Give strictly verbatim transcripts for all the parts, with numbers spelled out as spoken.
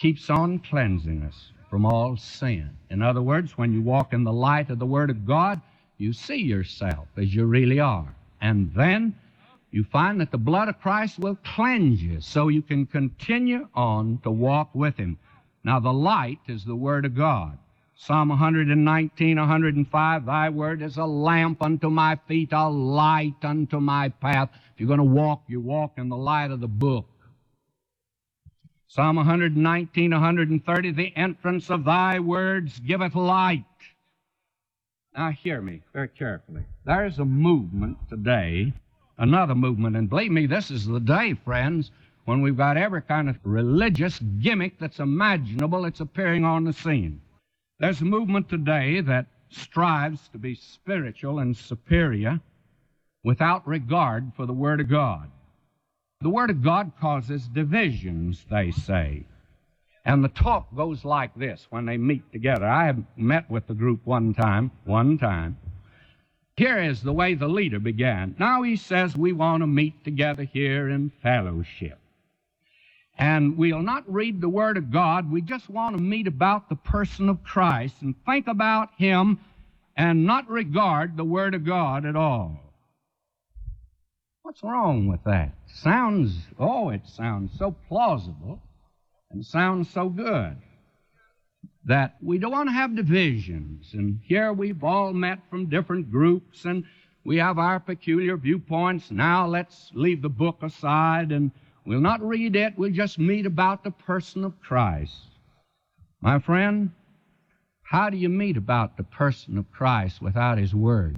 keeps on cleansing us from all sin. In other words, when you walk in the light of the Word of God, you see yourself as you really are. And then you find that the blood of Christ will cleanse you so you can continue on to walk with Him. Now, the light is the Word of God. Psalm one nineteen, one oh five, Thy Word is a lamp unto my feet, a light unto my path. If you're going to walk, you walk in the light of the book. Psalm one nineteen, one thirty, the entrance of Thy words giveth light. Now, hear me very carefully. There is a movement today, another movement, and believe me, this is the day, friends, when we've got every kind of religious gimmick that's imaginable that's appearing on the scene. There's a movement today that strives to be spiritual and superior without regard for the Word of God. The Word of God causes divisions, they say. And the talk goes like this when they meet together. I have met with the group one time, one time. Here is the way the leader began. Now he says we want to meet together here in fellowship. And we'll not read the Word of God. We just want to meet about the person of Christ and think about Him and not regard the Word of God at all. What's wrong with that? Sounds, oh, it sounds so plausible and sounds so good that we don't want to have divisions. And here we've all met from different groups and we have our peculiar viewpoints. Now let's leave the book aside and we'll not read it. We'll just meet about the person of Christ. My friend, how do you meet about the person of Christ without His Word?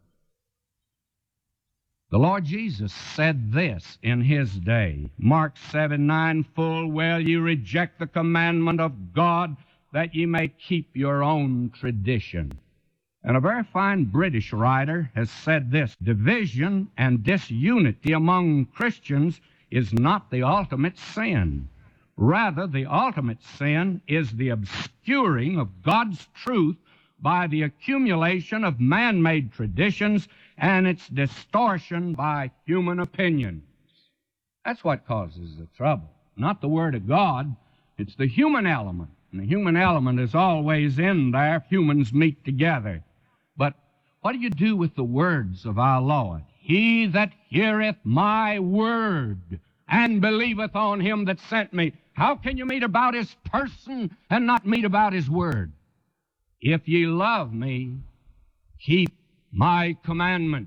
The Lord Jesus said this in His day. Mark seven nine, full well ye reject the commandment of God that ye may keep your own tradition. And a very fine British writer has said this, division and disunity among Christians is not the ultimate sin. Rather, the ultimate sin is the obscuring of God's truth by the accumulation of man-made traditions and its distortion by human opinions. That's what causes the trouble. Not the Word of God, it's the human element. And the human element is always in there if humans meet together. But what do you do with the words of our Lord? He that heareth my word and believeth on Him that sent me. How can you meet about His person and not meet about His word? If ye love me, keep my commandments.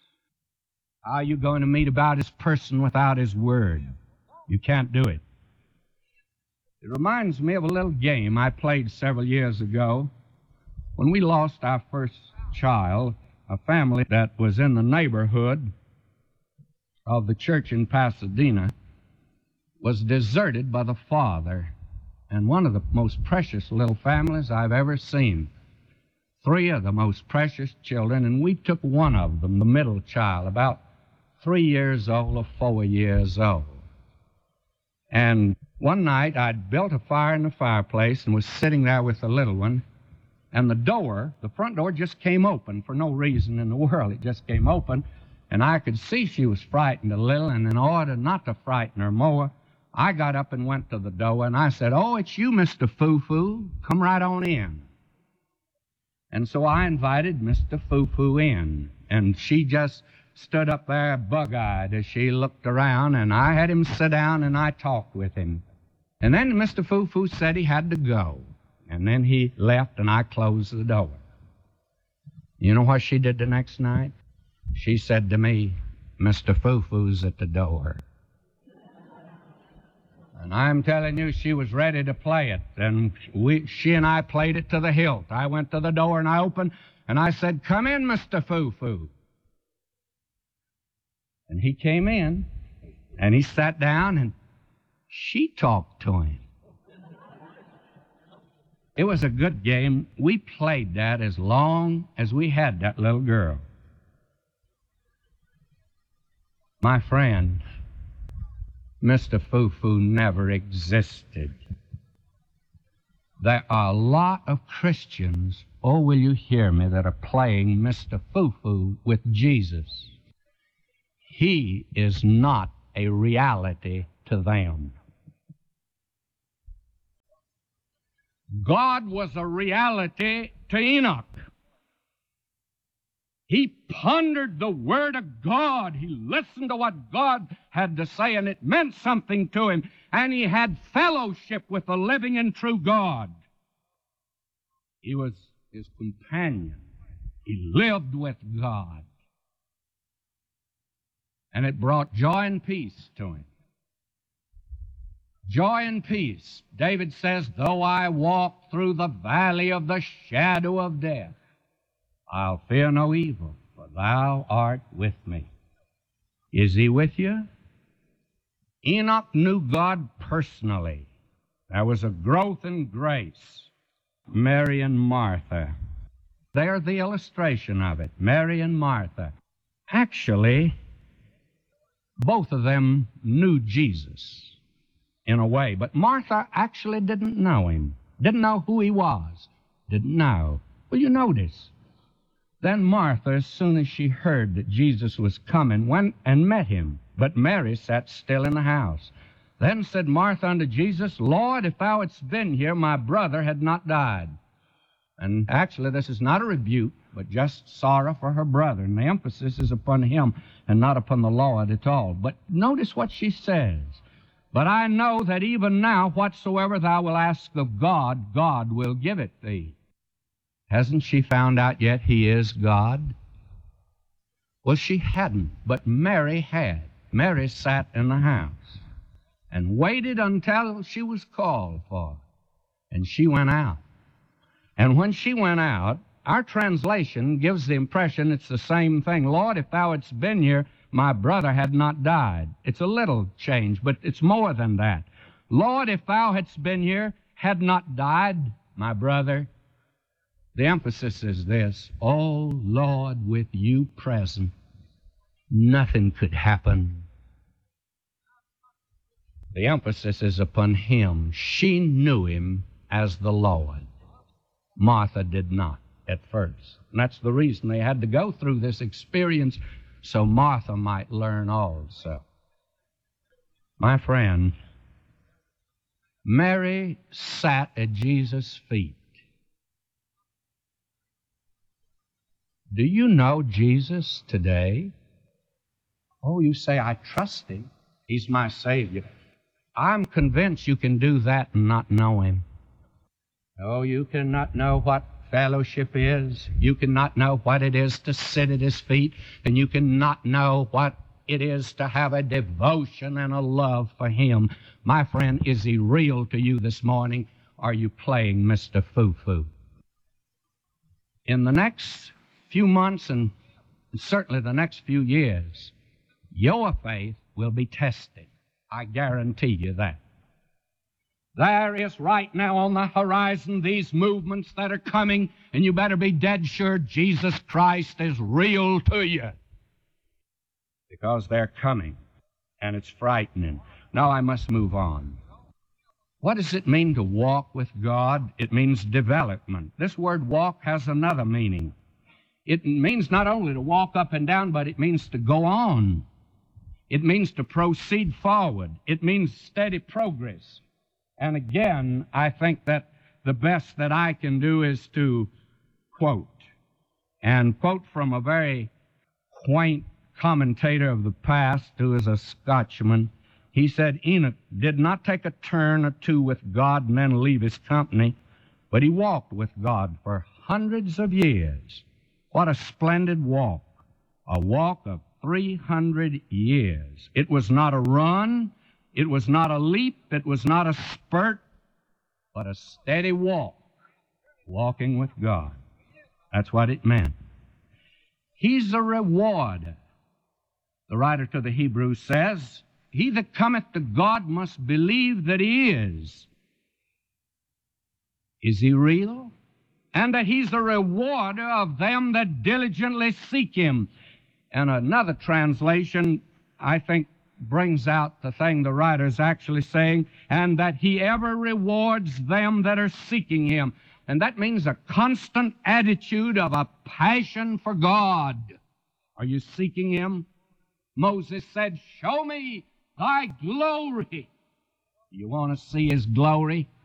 How are you going to meet about His person without His word? You can't do it. It reminds me of a little game I played several years ago when we lost our first child. A family that was in the neighborhood of the church in Pasadena was deserted by the father, and one of the most precious little families I've ever seen. Three of the most precious children, and we took one of them, the middle child, about three years old or four years old. And one night I'd built a fire in the fireplace and was sitting there with the little one, and the door, the front door, just came open for no reason in the world. It just came open, and I could see she was frightened a little, and in order not to frighten her more, I got up and went to the door, and I said, "Oh, it's you, Mister Foo-Foo. Come right on in." And so I invited Mister Foo-Foo in, and she just stood up there bug-eyed as she looked around, and I had him sit down, and I talked with him. And then Mister Foo-Foo said he had to go. And then he left, and I closed the door. You know what she did the next night? She said to me, "Mister Foo-Foo's at the door." And I'm telling you, she was ready to play it. And we, she and I played it to the hilt. I went to the door, and I opened, and I said, "Come in, Mister Foo-Foo." And he came in, and he sat down, and she talked to him. It was a good game. We played that as long as we had that little girl. My friend, Mister Foo-Foo never existed. There are a lot of Christians, oh, will you hear me, that are playing Mister Foo-Foo with Jesus. He is not a reality to them. God was a reality to Enoch. He pondered the Word of God. He listened to what God had to say, and it meant something to him. And he had fellowship with the living and true God. He was his companion. He lived with God. And it brought joy and peace to him. Joy and peace. David says, though I walk through the valley of the shadow of death, I'll fear no evil, for thou art with me. Is he with you? Enoch knew God personally. There was a growth in grace. Mary and Martha. They're the illustration of it. Mary and Martha. Actually, both of them knew Jesus in a way, but Martha actually didn't know him, didn't know who he was, didn't know. Well, you notice. Then Martha, as soon as she heard that Jesus was coming, went and met him. But Mary sat still in the house. Then said Martha unto Jesus, Lord, if thou hadst been here, my brother had not died. And actually, this is not a rebuke, but just sorrow for her brother. And the emphasis is upon him and not upon the Lord at all. But notice what she says. But I know that even now, whatsoever thou wilt ask of God, God will give it thee. Hasn't she found out yet he is God? Well, she hadn't, but Mary had. Mary sat in the house and waited until she was called for. And she went out. And when she went out, our translation gives the impression it's the same thing. Lord, if thou hadst been here, my brother had not died. It's a little change, but it's more than that. Lord, if thou hadst been here, had not died, my brother. The emphasis is this, oh, Lord, with you present, nothing could happen. The emphasis is upon him. She knew him as the Lord. Martha did not at first. And that's the reason they had to go through this experience, so Martha might learn also. My friend, Mary sat at Jesus' feet. Do you know Jesus today? Oh, you say, I trust him. He's my Savior. I'm convinced you can do that and not know him. Oh, you cannot know what fellowship is. You cannot know what it is to sit at his feet. And you cannot know what it is to have a devotion and a love for him. My friend, is he real to you this morning? Or are you playing Mister Foo-Foo? In the next few months and certainly the next few years, your faith will be tested. I guarantee you that. There is right now on the horizon these movements that are coming, and you better be dead sure Jesus Christ is real to you. Because they're coming, and it's frightening. Now I must move on. What does it mean to walk with God? It means development. This word walk has another meaning. It means not only to walk up and down, but it means to go on. It means to proceed forward. It means steady progress. And again, I think that the best that I can do is to quote, and quote from a very quaint commentator of the past who is a Scotchman. He said, Enoch did not take a turn or two with God and then leave his company, but he walked with God for hundreds of years. What a splendid walk, a walk of three hundred years. It was not a run. It was not a leap, it was not a spurt, but a steady walk, walking with God. That's what it meant. He's a rewarder. The writer to the Hebrews says, he that cometh to God must believe that he is. Is he real? And that he's a rewarder of them that diligently seek him. And another translation, I think, brings out the thing the writer's actually saying, and that he ever rewards them that are seeking him. And that means a constant attitude of a passion for God. Are you seeking him? Moses said, show me thy glory. You want to see his glory?